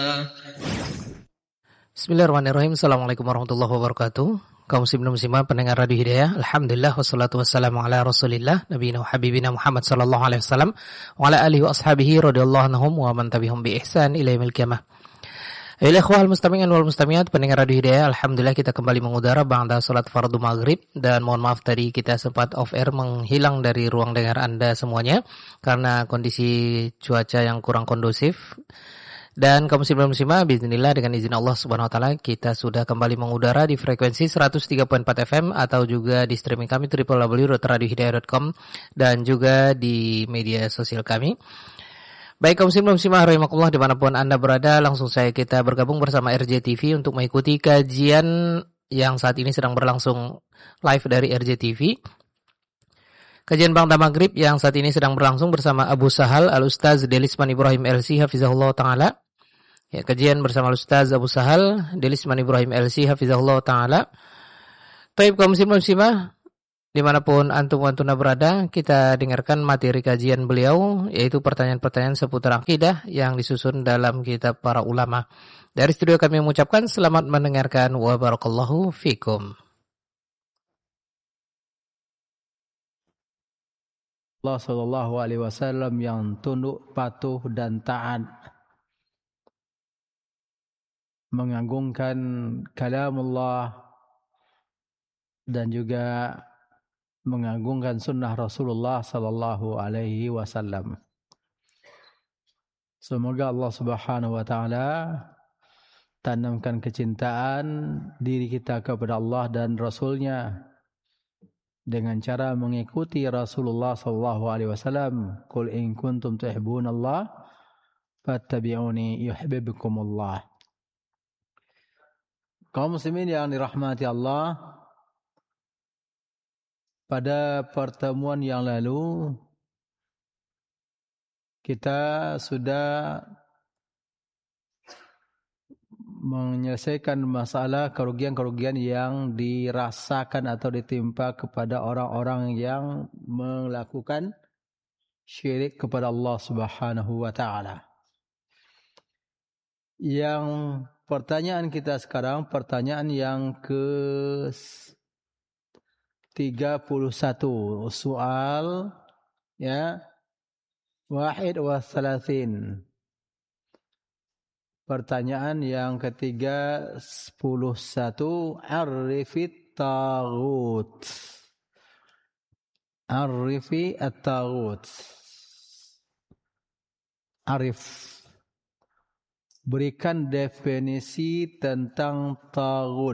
Bismillahirrahmanirrahim. Assalamualaikum warahmatullahi wabarakatuh. Kaum muslimin dan muslimat pendengar Radio Hidayah, alhamdulillah wassalatu wassalamu ala Rasulillah nabiyina wa habibina Muhammad sallallahu alaihi wasallam wa ala alihi wa ashabihi radhiyallahu anhum wa man tabi'ahum bi ihsan ila yaumil qiyamah. Ayolah ikhwal mustami'in wal mustami'at pendengar Radio Hidayah, alhamdulillah kita kembali mengudara ba'da salat fardu maghrib, dan mohon maaf tadi kita sempat off air menghilang dari ruang dengar Anda semuanya karena kondisi cuaca yang kurang kondusif. Dan kaum muslimin dan muslimah, bismillah dengan izin Allah Subhanahu wa taala kita sudah kembali mengudara di frekuensi 103.4 FM atau juga di streaming kami www.radiohidayah.com dan juga di media sosial kami. Baik kaum muslimin dan muslimah rahimakumullah dimanapun Anda berada, langsung saja kita bergabung bersama RJTV untuk mengikuti kajian yang saat ini sedang berlangsung live dari RJTV. Kajian Ba'da Maghrib yang saat ini sedang berlangsung bersama Abu Sahal Al-Ustaz Delisman Ibrahim LC Hafizahullah Ta'ala. Ya, kajian bersama Al-Ustaz Abu Sahal Delisman Ibrahim LC Hafizahullah Ta'ala. Taib kaum muslimin muslimah dimanapun antum antuna berada, kita dengarkan materi kajian beliau, yaitu pertanyaan-pertanyaan seputar akidah yang disusun dalam kitab para ulama. Dari studio kami mengucapkan selamat mendengarkan wa barakallahu fikum. Allah sallallahu alaihi wasallam yang tunduk, patuh dan taat, mengagungkan kalamullah dan juga mengagungkan sunnah Rasulullah sallallahu alaihi wasallam. Semoga Allah Subhanahu wa taala tanamkan kecintaan diri kita kepada Allah dan Rasulnya dengan cara mengikuti Rasulullah sallallahu alaihi wasallam. Qul in kuntum tuhibbunallah fattabi'uni yuhibbukumullah. Kaum muslimin yang dirahmati Allah, pada pertemuan yang lalu kita sudah menyelesaikan masalah kerugian-kerugian yang dirasakan atau ditimpa kepada orang-orang yang melakukan syirik kepada Allah Subhanahu wa taala. Yang pertanyaan kita sekarang, pertanyaan yang ke-31, soal ya, wahid wa thalathin. Pertanyaan yang ke-31, arifit taghut. Arifi at-taghut. Arif. Berikan definisi tentang taghut.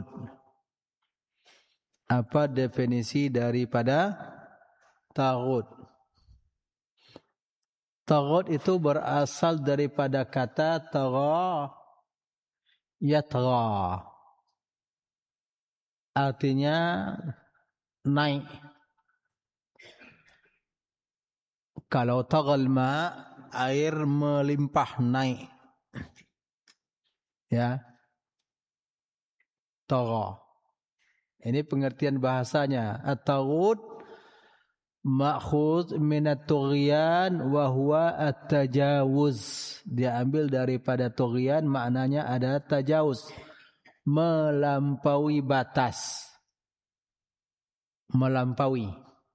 Apa definisi daripada taghut? Taghut itu berasal daripada kata tagha yatgha. Artinya naik. Kalau taghal ma, air melimpah naik. Ya. Tagha. Ini pengertian bahasanya. At-taghut ma'khudz minat tughyan wa huwa at-tajawuz. Diambil daripada tughyan, maknanya ada tajawuz, melampaui batas, melampaui.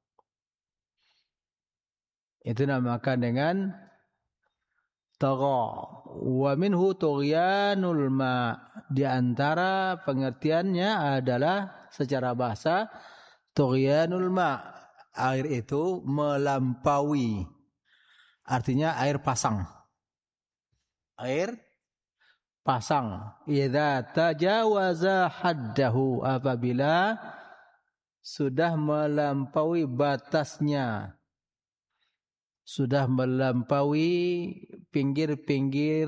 Itu namakan dengan tagha. Wa minhu tughyanul ma. Di antara pengertiannya adalah secara bahasa tughyanul ma, air itu melampaui. Artinya air pasang. Air pasang. Idza tajawaza haddahu, apabila sudah melampaui batasnya, sudah melampaui pinggir-pinggir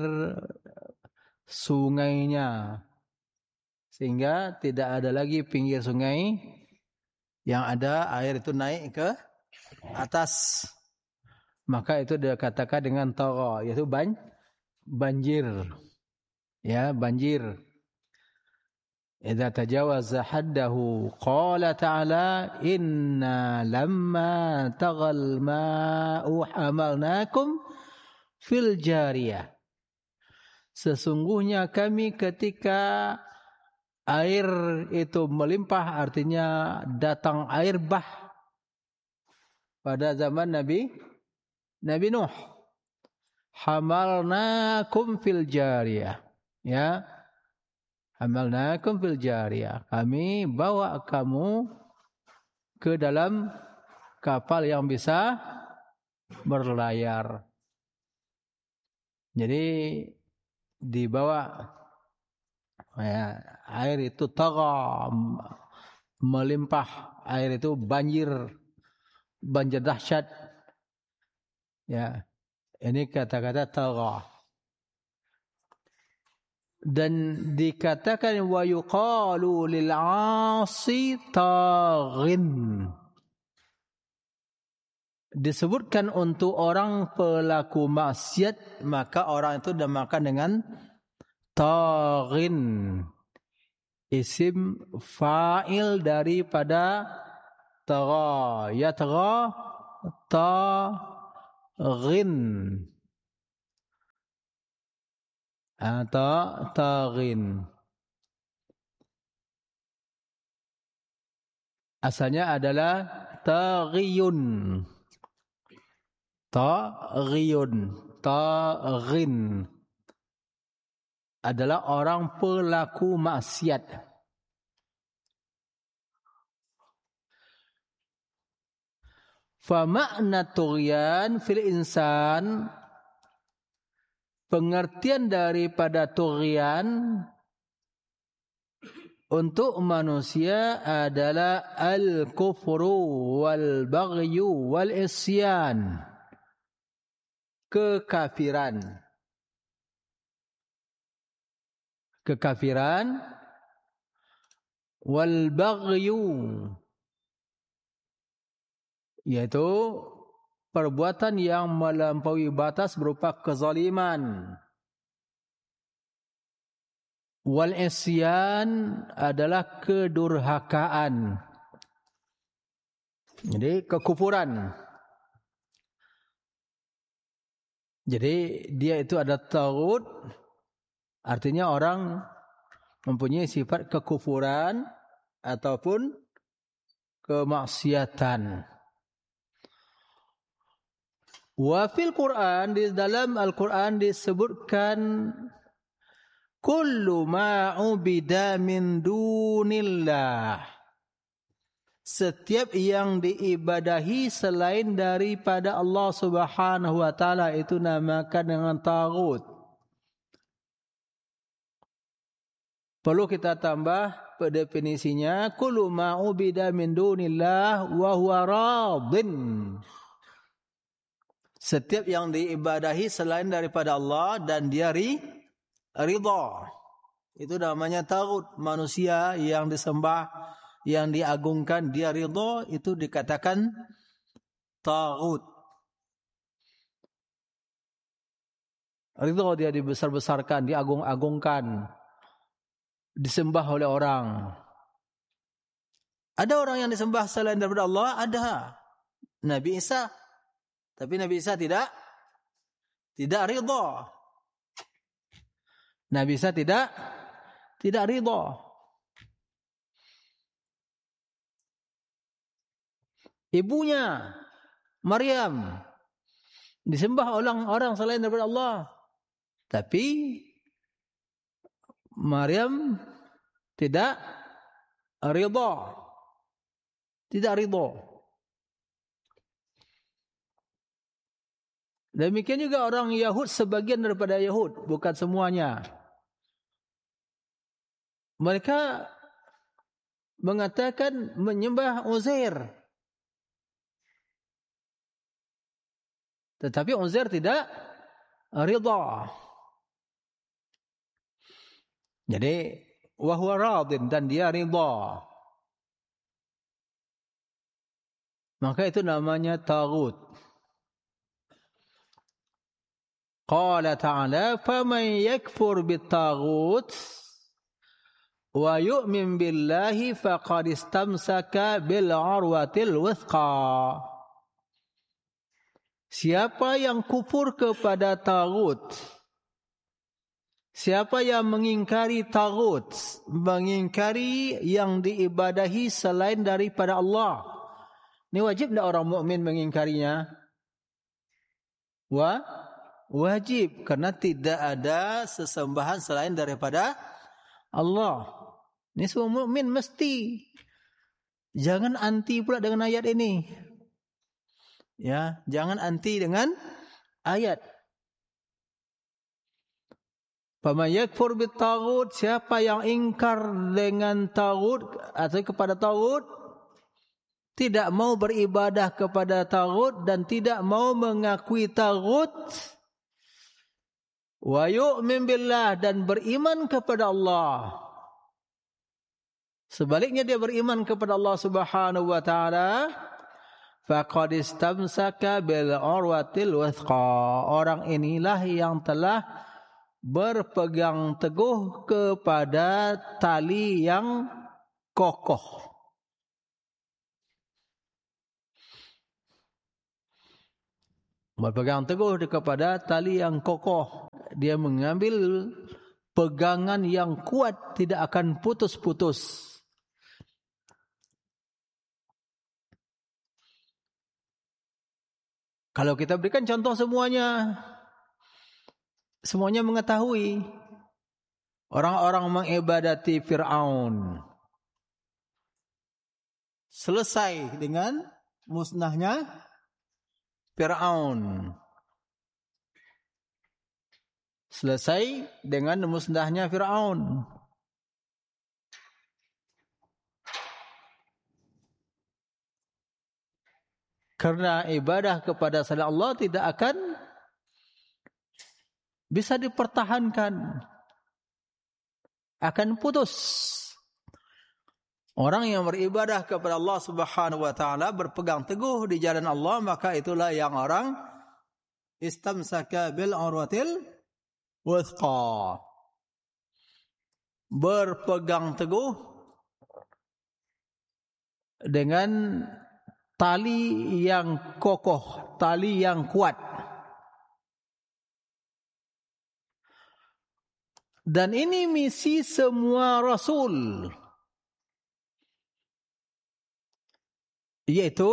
sungainya, sehingga tidak ada lagi pinggir sungai yang ada air itu naik ke atas, maka itu dikatakan dengan tagha, yaitu banjir. Ya, banjir. Idza tajawaza haddahu, qala ta'ala inna lamma taghal ma'u hamalnakum fil jariyah. Sesungguhnya kami ketika air itu melimpah, artinya datang air bah pada zaman Nabi Nuh. Hamalnakum fil jariyah. Ya. Hamalnakum fil jariyah. Kami bawa kamu ke dalam kapal yang bisa berlayar. Jadi dibawa ya, air itu tagha, melimpah, air itu banjir dahsyat. Ya. Ini kata-kata tagha. Dan dikatakan wa yuqalu lil 'asi taghin. Disebutkan untuk orang pelaku maksiat, maka orang itu dinamakan dengan taghin. Isim fa'il daripada tagha. Yatgha taghin. Atau taghin. Asalnya adalah taghiyun. Taghin adalah orang pelaku maksiat. Fa makna tughyan fil insan, pengertian daripada tughyan untuk manusia adalah al-kufru wal baghyu wal isyan. Kekafiran wal baghyu, yaitu perbuatan yang melampaui batas berupa kezaliman. Wal isyan adalah kedurhakaan. Jadi kekufuran. Jadi dia itu ada taghut, artinya orang mempunyai sifat kekufuran ataupun kemaksiatan. Wa fil Quran, di dalam Al-Quran disebutkan kullu ma ubida min dunillah, setiap yang diibadahi selain daripada Allah Subhanahu wa taala itu namakan dengan taghut. Perlu kita tambah definisinya, kullu ma ubida min dunillah wa huwa radin. Setiap yang diibadahi selain daripada Allah dan dia ridha. Itu namanya taghut. Manusia yang disembah, yang diagungkan, dia ridha, itu dikatakan taghut. Ridha, dia dibesar-besarkan, diagung-agungkan, disembah oleh orang. Ada orang yang disembah selain daripada Allah, ada. Nabi Isa. Tapi Nabi Isa tidak ridha. Nabi Isa tidak ridha. Ibunya Maryam disembah orang selain daripada Allah, tapi Maryam tidak ridha. Demikian juga orang Yahud, sebagian daripada Yahud, bukan semuanya. Mereka mengatakan menyembah Uzair. Tetapi Uzair tidak ridha. Jadi wa huwa radin, dan dia ridha. Maka itu namanya taghut. Qala ta'ala faman yakfur bit-taghut wa yu'min billahi faqad istamsaka bil 'urwatil wuthqa. Siapa yang kufur kepada taghut Siapa yang mengingkari taghut, mengingkari yang diibadahi selain daripada Allah. Ini wajib tidak orang mukmin mengingkarinya? Wajib, karena tidak ada sesembahan selain daripada Allah. Ini semua mukmin mesti. Jangan anti pula dengan ayat ini. Ya, jangan anti dengan ayat. Faman yakfur bit-taghut, siapa yang ingkar dengan taghut atau kepada taghut, tidak mau beribadah kepada taghut dan tidak mau mengakui taghut, wa yu'min billah, dan beriman kepada Allah. Sebaliknya dia beriman kepada Allah Subhanahu wa taala, faqad istamsaka bil urwatil wuthqa. Orang inilah yang telah berpegang teguh kepada tali yang kokoh. Berpegang teguh kepada tali yang kokoh. Dia mengambil pegangan yang kuat, tidak akan putus-putus. Kalau kita berikan contoh semuanya mengetahui. Orang-orang mengibadati Fir'aun. Selesai dengan musnahnya Fir'aun. Selesai dengan musnahnya Fir'aun. Karena ibadah kepada selain Allah tidak akan bisa dipertahankan, akan putus. Orang yang beribadah kepada Allah Subhanahu wa taala, berpegang teguh di jalan Allah, maka itulah yang orang istamsaka bil urwatil wuthqa. Berpegang teguh dengan tali yang kokoh, tali yang kuat. Dan ini misi semua Rasul, yaitu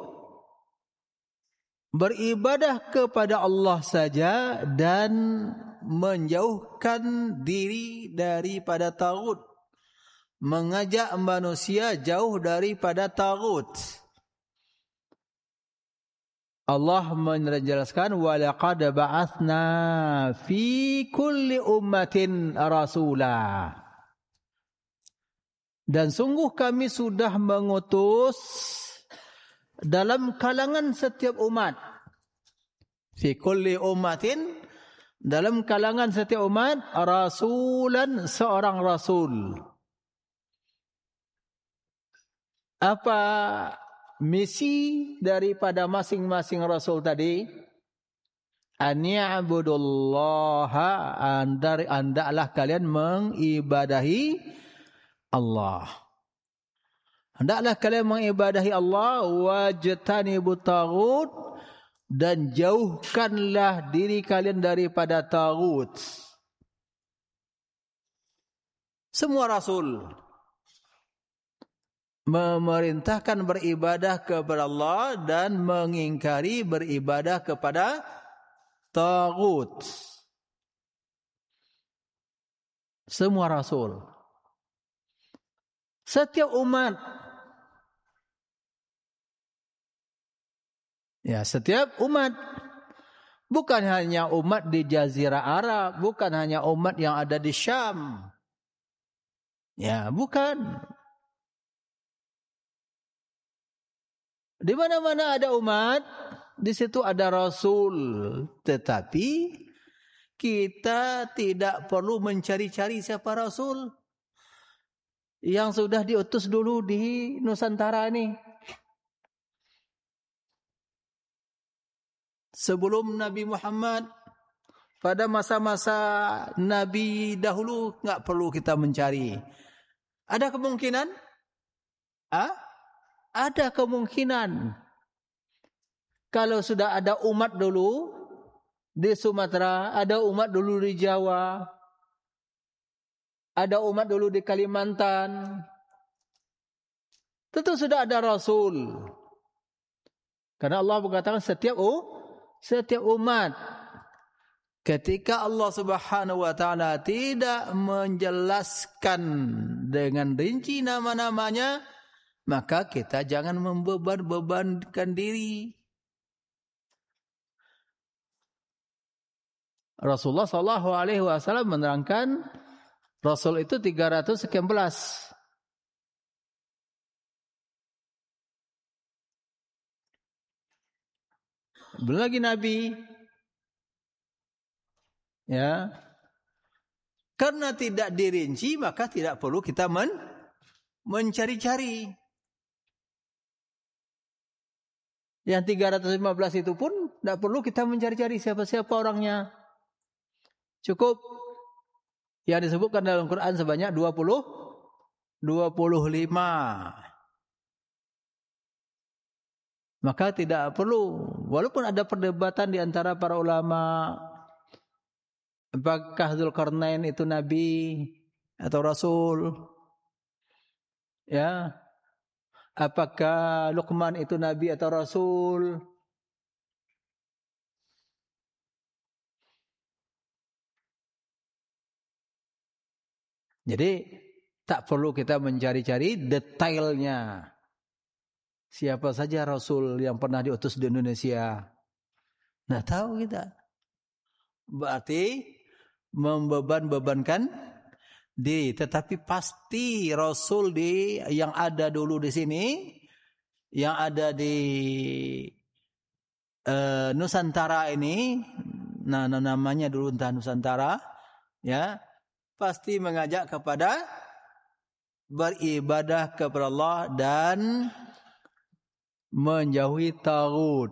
beribadah kepada Allah saja dan menjauhkan diri daripada taghut, mengajak manusia jauh daripada taghut. Allah menjelaskan, walaqad ba'atsna fi kulli ummatin rasula. Dan sungguh kami sudah mengutus dalam kalangan setiap umat. Fi kulli ummatin, dalam kalangan setiap umat, rasulan, seorang rasul. Apa misi daripada masing-masing rasul tadi? An ya'budullaha, hendaklah kalian mengibadahi Allah. Hendaklah kalian mengibadahi Allah, wajtanibut taghut, dan jauhkanlah diri kalian daripada taghut. Semua rasul memerintahkan beribadah kepada Allah dan mengingkari beribadah kepada taghut. Semua rasul. Setiap umat. Ya, setiap umat. Bukan hanya umat di Jazirah Arab, bukan hanya umat yang ada di Syam. Ya, bukan. Di mana-mana ada umat, di situ ada rasul. Tetapi kita tidak perlu mencari-cari siapa rasul yang sudah diutus dulu di Nusantara ini. Sebelum Nabi Muhammad, pada masa-masa Nabi dahulu, nggak perlu kita mencari. Ada kemungkinan? Ada kemungkinan. Kalau sudah ada umat dulu di Sumatera, ada umat dulu di Jawa, Ada umat dulu di Kalimantan. Tentu sudah ada Rasul. Karena Allah mengatakan setiap umat. Ketika Allah Subhanahu wa taala tidak menjelaskan dengan rinci nama-namanya, maka kita jangan membebankan diri. Rasulullah sallallahu alaihi wasallam menerangkan Rasul itu 300 sekian belas. Belum lagi Nabi. Ya. Karena tidak dirinci maka tidak perlu kita mencari-cari. Yang 315 itu pun tidak perlu kita mencari-cari siapa-siapa orangnya. Cukup yang disebutkan dalam Quran sebanyak 25. Maka tidak perlu, walaupun ada perdebatan di antara para ulama, apakah Dzulqarnain itu nabi atau rasul? Ya. Apakah Luqman itu nabi atau rasul? Jadi tak perlu kita mencari-cari detailnya. Siapa saja rasul yang pernah diutus di Indonesia? Nah, tahu kita. Berarti membebankan diri. Tetapi pasti rasul yang ada dulu di sini, yang ada di Nusantara ini, nah namanya dulu entah Nusantara, ya, pasti mengajak kepada beribadah kepada Allah dan menjauhi taghut.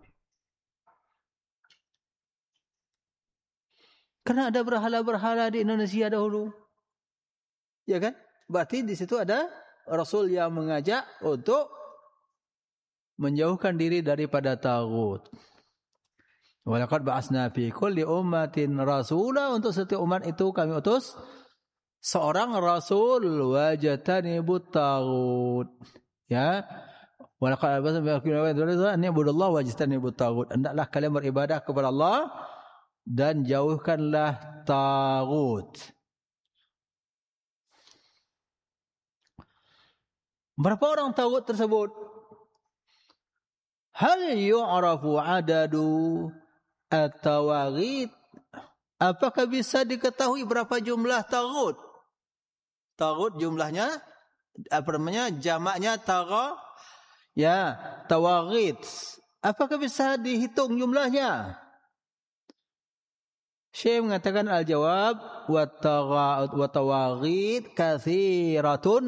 Karena ada berhala-berhala di Indonesia dahulu. Ya kan? Berarti di situ ada Rasul yang mengajak untuk menjauhkan diri daripada taghut. Walaqad ba'atsna fi kulli ummatin rasula, untuk setiap umat itu kami utus seorang rasul, wajtanibut taghut. Ya. Walaqad ba'atsna fi kulli ummatin rasula an ya'budullaha wajtanibut taghut. Hendaklah kalian beribadah kepada Allah dan jauhkanlah taghut. Berapa orang taghut tersebut? Hal yu'rafu adadu at-tawaghit? Apakah bisa diketahui berapa jumlah taghut? Taghut jumlahnya apa namanya? Jamaknya tawaghit. Apakah bisa dihitung jumlahnya? Syekh mengatakan al-jawab wa tawaghit katsiratun.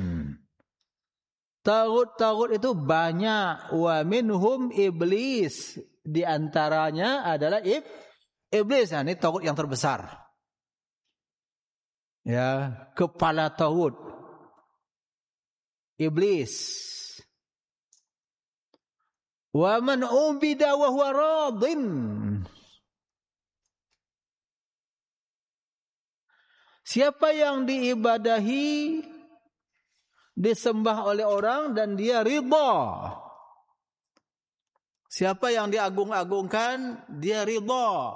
Taghut itu banyak. Wa minhum iblis. Di antaranya adalah iblis. Nah, ini taghut yang terbesar. Ya, kepala taghut. Iblis. Wa man ubida wa huwa radin. Siapa yang diibadahi, disembah oleh orang dan dia ridha. Siapa yang diagung-agungkan, dia ridha.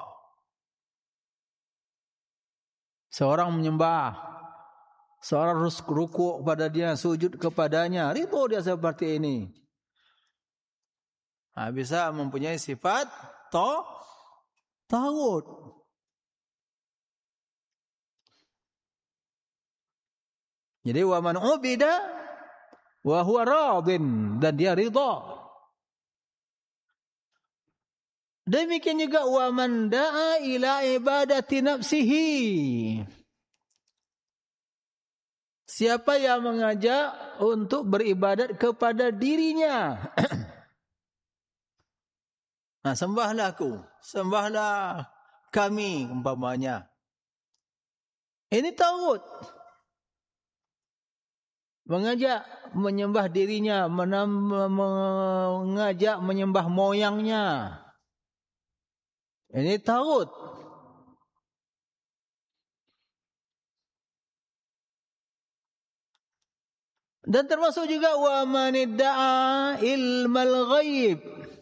Seorang menyembah, seorang ruku' kepada dia, sujud kepadanya, ridha dia seperti ini. Nah, bisa mempunyai sifat taghut. Jadi wa man ubida wa huwa radin, dan dia ridha. Demikian juga wa man da'a ila ibadati nafsihi. Siapa yang mengajak untuk beribadat kepada dirinya. Nah, sembahlah aku, sembahlah kami umpamanya. Ini taghut. Mengajak menyembah dirinya, mengajak menyembah moyangnya. Ini taghut. Dan termasuk juga wa man idda'a ilmal ghaib.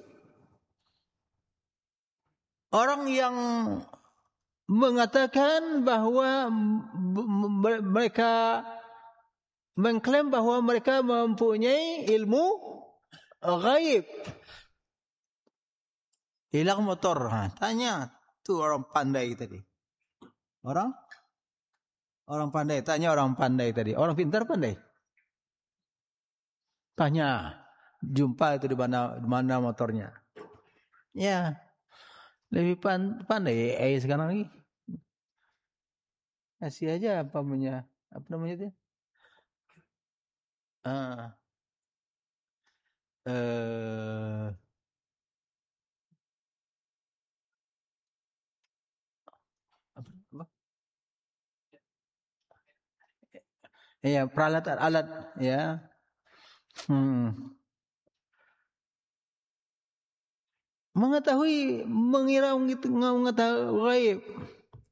Orang yang mengatakan bahwa mereka mengklaim bahwa mereka mempunyai ilmu ghaib. Hilang motor. Tanya tuh orang pandai tadi. Orang pandai. Tanya orang pandai tadi. Orang pintar pandai. Tanya. Jumpa itu di mana motornya. Ya. Lebih pandai AI sekarang lagi. Kasih aja apa namanya itu? Apa? Ya, peralatan alat ya. Mengetahui, mengetahui gaib.